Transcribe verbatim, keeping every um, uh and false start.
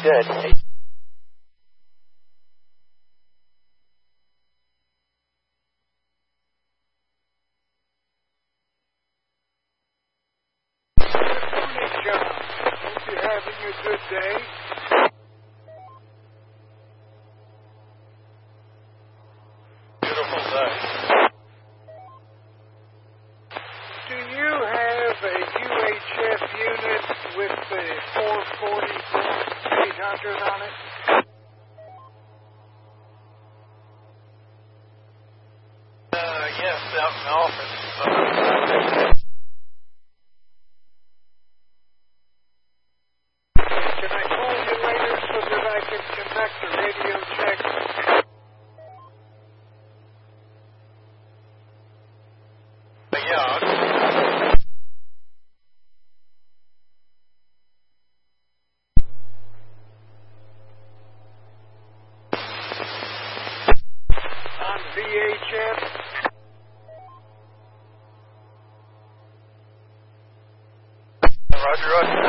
good. Having a good day. Beautiful day. Do you have a U H F unit with the four forty eight hundred on it? Uh, yes, out in the office. Uh, Can I call you later so that I can conduct the radio check? yeah. On V H F? Roger, roger.